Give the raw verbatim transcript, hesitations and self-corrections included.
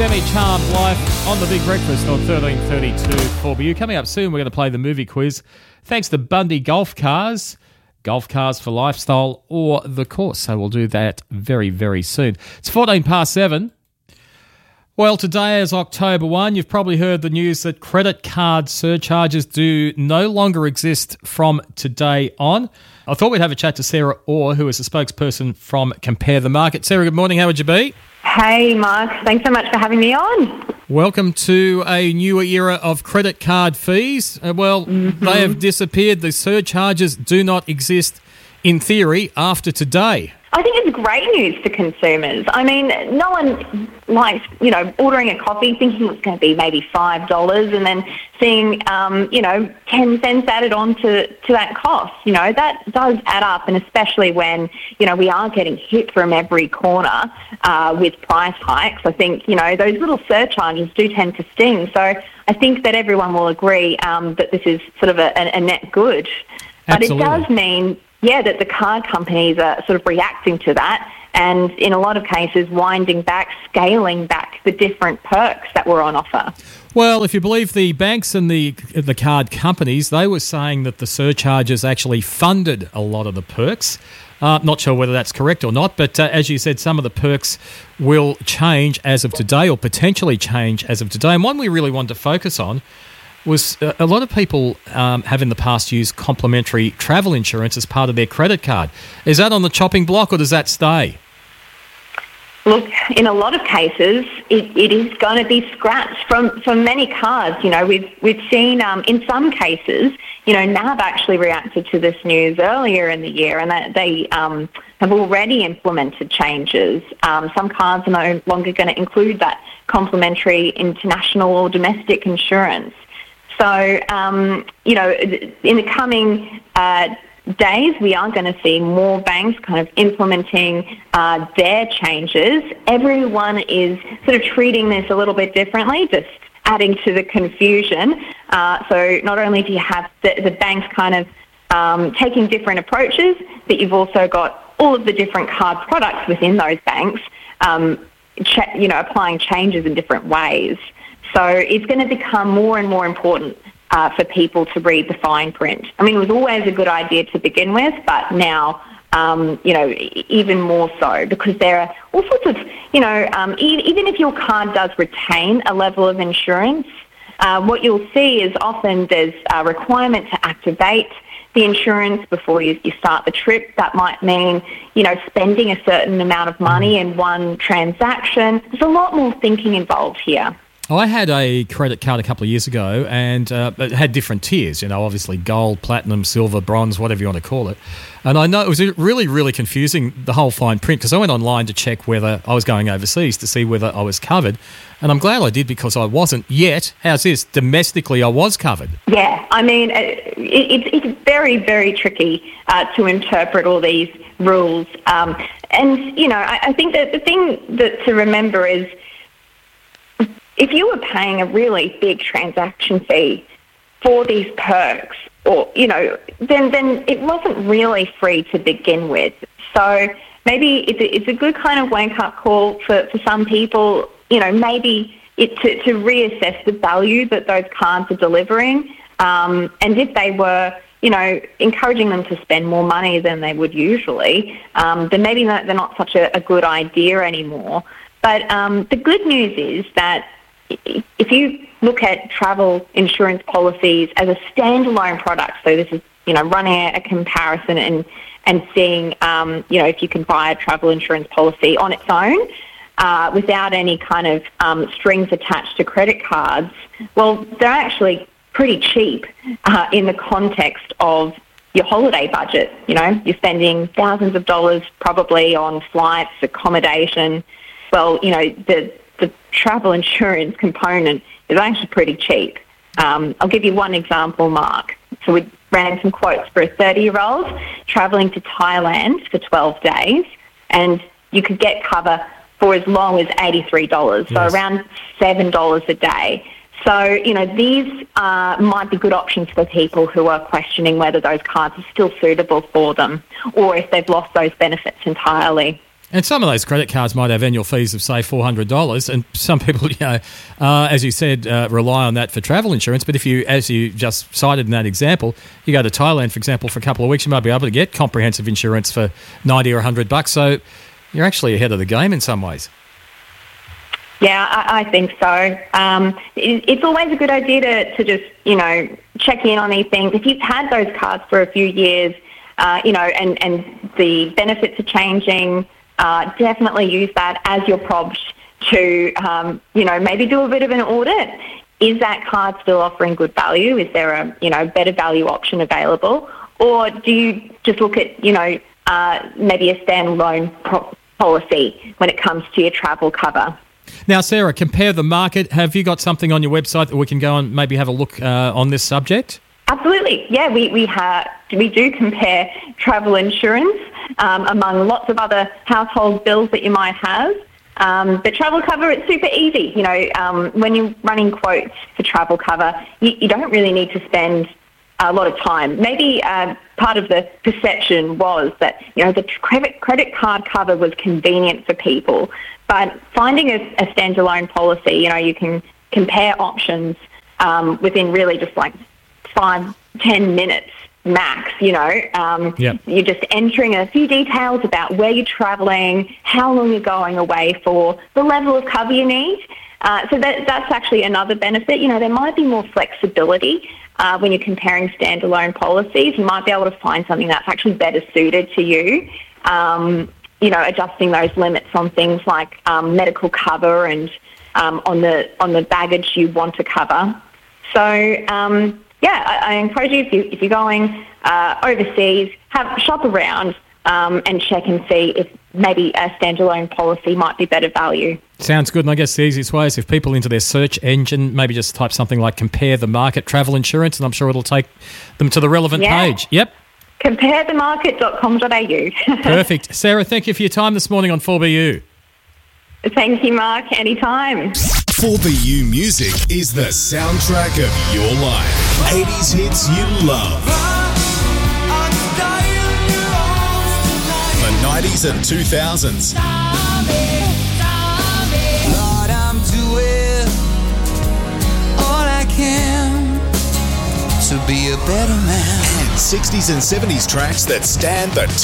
Semi-Charmed Life on The Big Breakfast on thirteen thirty-two four B U. Coming up soon, we're going to play the movie quiz. Thanks to Bundy Golf Cars. Golf cars for lifestyle or the course. So we'll do that very, very soon. It's fourteen past seven. Well, today is October first. You've probably heard the news that credit card surcharges do no longer exist from today on. I thought we'd have a chat to Sarah Orr, who is a spokesperson from Compare the Market. Sarah, good morning. How would you be? Hey, Mark. Thanks so much for having me on. Welcome to a newer era of credit card fees. Uh, well, mm-hmm. They have disappeared. The surcharges do not exist, in theory, after today. I think it's great news for consumers. I mean, no one likes, you know, ordering a coffee thinking it's going to be maybe five dollars and then seeing, um, you know, ten cents added on to, to that cost. You know, that does add up, and especially when, you know, we are getting hit from every corner uh, with price hikes. I think, you know, those little surcharges do tend to sting. So I think that everyone will agree um, that this is sort of a, a net good. Absolutely. But it does mean... yeah, that the card companies are sort of reacting to that and in a lot of cases winding back, scaling back the different perks that were on offer. Well, if you believe the banks and the the card companies, they were saying that the surcharges actually funded a lot of the perks. Uh, not sure whether that's correct or not, but uh, as you said, some of the perks will change as of today or potentially change as of today. And one we really wanted to focus on was uh, a lot of people um, have in the past used complimentary travel insurance as part of their credit card. Is that on the chopping block or does that stay? Look, in a lot of cases, it, it is going to be scratched from, from many cards. You know, we've we've seen um, in some cases, you know, N A B actually reacted to this news earlier in the year, and that they um, have already implemented changes. Um, some cards are no longer going to include that complimentary international or domestic insurance. So, um, you know, in the coming uh, days, we are going to see more banks kind of implementing uh, their changes. Everyone is sort of treating this a little bit differently, just adding to the confusion. Uh, so not only do you have the, the banks kind of um, taking different approaches, but you've also got all of the different card products within those banks, um, ch- you know, applying changes in different ways. So it's going to become more and more important uh, for people to read the fine print. I mean, it was always a good idea to begin with, but now, um, you know, even more so, because there are all sorts of, you know, um, e- even if your card does retain a level of insurance, uh, what you'll see is often there's a requirement to activate the insurance before you, you start the trip. That might mean, you know, spending a certain amount of money in one transaction. There's a lot more thinking involved here. I had a credit card a couple of years ago and uh, it had different tiers, you know, obviously gold, platinum, silver, bronze, whatever you want to call it. And I know it was really, really confusing, the whole fine print, because I went online to check whether I was going overseas to see whether I was covered. And I'm glad I did because I wasn't yet. How's this? Domestically, I was covered. Yeah, I mean, it, it, it's very, very tricky uh, to interpret all these rules. Um, and, you know, I, I think that the thing that to remember is, if you were paying a really big transaction fee for these perks, or, you know, then, then it wasn't really free to begin with. So maybe it's a, it's a good kind of wake-up call for, for some people, you know, maybe it, to, to reassess the value that those cards are delivering. Um, and if they were, you know, encouraging them to spend more money than they would usually, um, then maybe they're not such a, a good idea anymore. But um, the good news is that if you look at travel insurance policies as a standalone product, so this is, you know, running a, a comparison and, and seeing, um, you know, if you can buy a travel insurance policy on its own uh, without any kind of um, strings attached to credit cards, well, they're actually pretty cheap uh, in the context of your holiday budget. You know, you're spending thousands of dollars probably on flights, accommodation. Well, you know, the the travel insurance component is actually pretty cheap. Um, I'll give you one example, Mark. So we ran some quotes for a thirty-year-old travelling to Thailand for twelve days, and you could get cover for as long as eighty-three dollars, yes. So around seven dollars a day. So, you know, these uh, might be good options for people who are questioning whether those cards are still suitable for them or if they've lost those benefits entirely. And some of those credit cards might have annual fees of, say, four hundred dollars, and some people, you know, uh, as you said, uh, rely on that for travel insurance. But if you, as you just cited in that example, you go to Thailand, for example, for a couple of weeks, you might be able to get comprehensive insurance for ninety or one hundred bucks. So you're actually ahead of the game in some ways. Yeah, I, I think so. Um, it, it's always a good idea to, to just, you know, check in on these things. If you've had those cards for a few years, uh, you know, and, and the benefits are changing, Uh, definitely use that as your prompt to, um, you know, maybe do a bit of an audit. Is that card still offering good value? Is there a, you know, better value option available? Or do you just look at, you know, uh, maybe a standalone pro- policy when it comes to your travel cover? Now, Sarah, compare the market. Have you got something on your website that we can go and maybe have a look uh, on this subject? Absolutely. Yeah, we, we, have, we do compare travel insurance um, among lots of other household bills that you might have. Um, but travel cover, it's super easy. You know, um, when you're running quotes for travel cover, you, you don't really need to spend a lot of time. Maybe uh, part of the perception was that, you know, the credit, credit card cover was convenient for people. But finding a, a standalone policy, you know, you can compare options um, within really just like five, ten minutes max, you know. Um, yep. You're just entering a few details about where you're travelling, how long you're going away for, the level of cover you need. Uh, so that, that's actually another benefit. You know, there might be more flexibility uh, when you're comparing standalone policies. You might be able to find something that's actually better suited to you. Um, you know, adjusting those limits on things like um, medical cover and um, on the on the baggage you want to cover. So, um, yeah, I, I encourage you, if, you, if you're going uh, overseas, have shop around um, and check and see if maybe a standalone policy might be better value. Sounds good. And I guess the easiest way is if people into their search engine maybe just type something like compare the market travel insurance, and I'm sure it'll take them to the relevant yeah. page. Yep. compare the market dot com dot a u. Perfect. Sarah, thank you for your time this morning on four B U. Thank you, Mark. Anytime. four B U Music is the soundtrack of your life. eighties hits you love. The nineties and two thousands. Lord, I'm doing all I can to be a better man. And sixties and seventies tracks that stand the